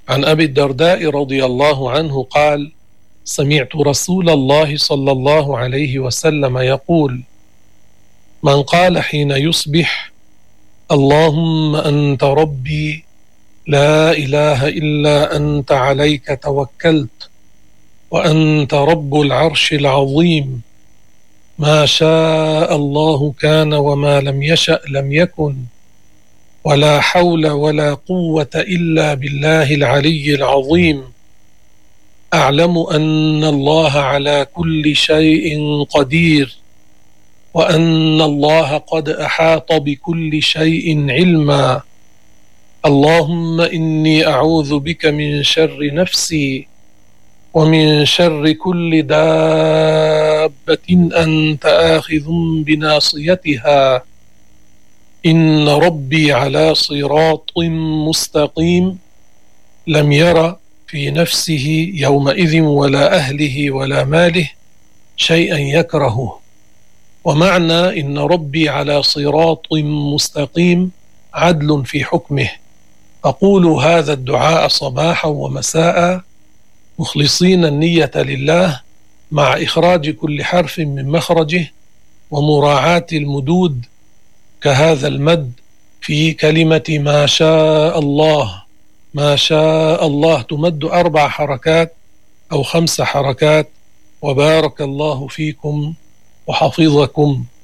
عن أبي الدرداء رضي الله عنه قال: سمعت رسول الله صلى الله عليه وسلم يقول: من قال حين يصبح: اللهم أنت ربي لا إله إلا أنت عليك توكلت وأنت رب العرش العظيم، ما شاء الله كان وما لم يشأ لم يكن، ولا حول ولا قوة إلا بالله العلي العظيم، أعلم أن الله على كل شيء قدير، وأن الله قد أحاط بكل شيء علما، اللهم إني أعوذ بك من شر نفسي ومن شر كل دابة أنت آخذ بناصيتها، إن ربي على صراط مستقيم، لم ير في نفسه يومئذ ولا أهله ولا ماله شيئا يكرهه. ومعنى إن ربي على صراط مستقيم عدل في حكمه. أقول هذا الدعاء صباحا ومساء مخلصين النية لله، مع إخراج كل حرف من مخرجه ومراعاة المدود كهذا المد في كلمة ما شاء الله. ما شاء الله تمد 4 حركات أو 5 حركات. وبارك الله فيكم وحفظكم.